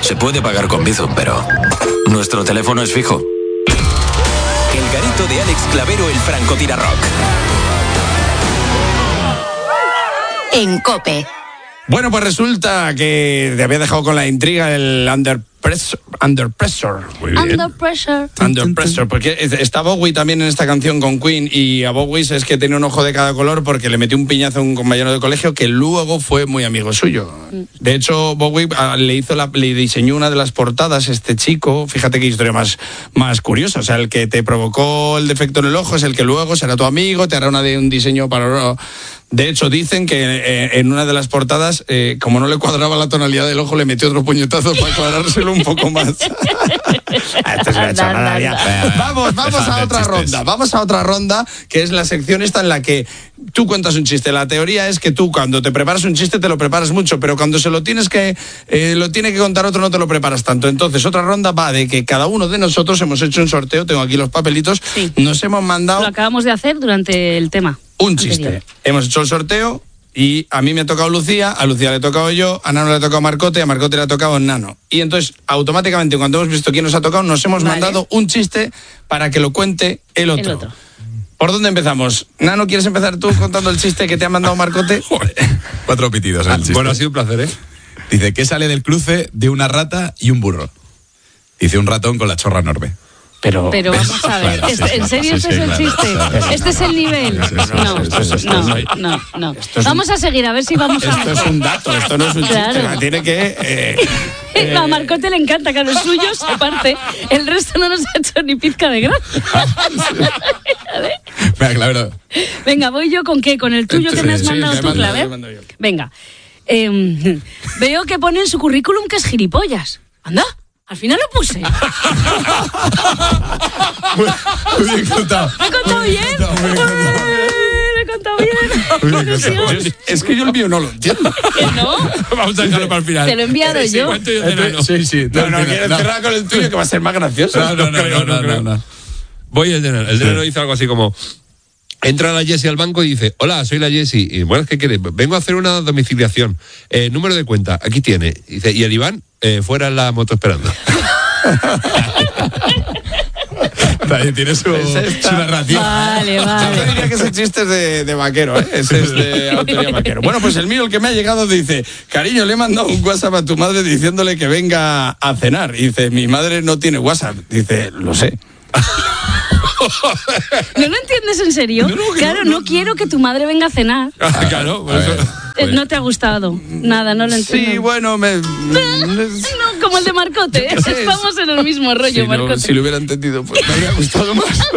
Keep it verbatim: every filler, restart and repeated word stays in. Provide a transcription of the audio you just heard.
Se puede pagar con Bizum, pero nuestro teléfono es fijo. El garito de Alex Clavero, el francotirarrock. En COPE. Bueno, pues resulta que te había dejado con la intriga el Under Pressure. Under Pressure. Muy bien. Under Pressure. Under Pressure, porque está Bowie también en esta canción con Queen, y a Bowie es que tenía un ojo de cada color porque le metió un piñazo a un compañero de colegio que luego fue muy amigo suyo. De hecho, Bowie le hizo la, le diseñó una de las portadas este chico. Fíjate qué historia más, más curiosa. O sea, el que te provocó el defecto en el ojo es el que luego será tu amigo, te hará una de un diseño para... De hecho, dicen que eh, en una de las portadas, eh, como no le cuadraba la tonalidad del ojo, le metió otro puñetazo para cuadrárselo un poco más. Esto es una chorrada ya. Vamos, vamos a otra ronda. Vamos a otra ronda, que es la sección esta en la que tú cuentas un chiste. La teoría es que tú, cuando te preparas un chiste, te lo preparas mucho, pero cuando se lo tienes que eh, lo tiene que contar otro, no te lo preparas tanto. Entonces, otra ronda va de que cada uno de nosotros hemos hecho un sorteo. Tengo aquí los papelitos. Sí. Nos hemos mandado... Lo acabamos de hacer durante el tema. Un chiste. Anterior. Hemos hecho el sorteo y a mí me ha tocado Lucía, a Lucía le ha tocado yo, a Nano le ha tocado Marcote, a Marcote le ha tocado Nano. Y entonces, automáticamente, cuando hemos visto quién nos ha tocado, nos hemos vale. mandado un chiste para que lo cuente el otro. El otro. ¿Por dónde empezamos? Nano, ¿quieres empezar tú contando el chiste que te ha mandado Marcote? Cuatro pitidos. Ah, bueno, ha sido un placer, ¿eh? Dice, ¿qué sale del cruce de una rata y un burro? Dice, un ratón con la chorra enorme. Pero, Pero vamos a ver, ¿este, ¿en serio este es el chiste? ¿Este es el nivel? No, no, no, no. Vamos a seguir, a ver si vamos a... Esto es un dato, esto no es un claro. chiste. Tiene que... Eh, eh... A Marcote le encanta, que a los suyos, aparte, el resto no nos ha hecho ni pizca de gracia. Venga, claro. Venga, voy yo con qué, con el tuyo que me has mandado tú, Clave. Venga, eh, veo que pone en su currículum que es gilipollas. Anda. Al final lo puse. Muy, muy bien contado. ¿Me he contado bien? ¿Me he contado bien? Es, es que yo el mío no lo entiendo. ¿Que no? Vamos a dejarlo para el final. Te lo he enviado sí, yo. yo de sí, sí. No, no, quieres no. cerrar con el tuyo que va a ser más gracioso. No, no, no, no, no, no, no. Voy el de Nano. El de Nano dice algo así como... Entra la Jessie al banco y dice, hola, soy la Jessie. Y bueno, ¿qué quiere? Vengo a hacer una domiciliación. Eh, número de cuenta, aquí tiene. Dice, y el Iván, eh, fuera en la moto esperando. También tiene su, su narrativa. Vale, vale. Yo diría que ese chiste es de, de vaquero, ¿eh? Ese es de autoría vaquero. Bueno, pues el mío, el que me ha llegado, dice, cariño, le he mandado un WhatsApp a tu madre diciéndole que venga a cenar. Y dice, mi madre no tiene WhatsApp. Dice, lo sé. ¿No lo entiendes en serio? No, no, claro, no, no, no quiero que tu madre venga a cenar. Ah, claro, pues eso. Eh, no te ha gustado. Nada, no lo entiendo. Sí, bueno, me... No, como el de Marcote. Estamos en el mismo rollo, sí, Marcote. No, si lo hubiera entendido, pues me habría gustado más.